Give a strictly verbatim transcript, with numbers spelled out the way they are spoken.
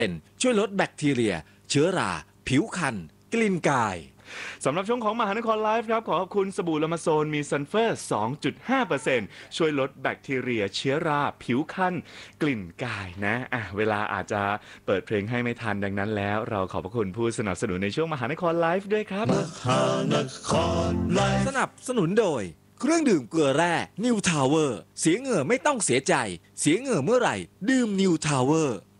ช่วยลดแบคทีเรียเชื้อราผิวคันกลิ่นกายสำหรับช่วงของมหานครไลฟ์ครับขอขอบคุณสบู่ละมาโซนมีซัลเฟอร์ สองจุดห้าเปอร์เซ็นต์ ช่วยลดแบคทีเรียเชื้อราผิวคันกลิ่นกายนะอ่ะเวลาอาจจะเปิดเพลงให้ไม่ทันดังนั้นแล้วเราขอบพระคุณผู้สนับสนุนในช่วงมหานครไลฟ์ด้วยครับมหานครไลฟ์สนับสนุนโดยเครื่องดื่มเกลือแร่นิวทาวเวอร์เสียเหงื่อไม่ต้องเสียใจเสียเหงื่อเมื่อไหร่ดื่มนิวทาวเวอร์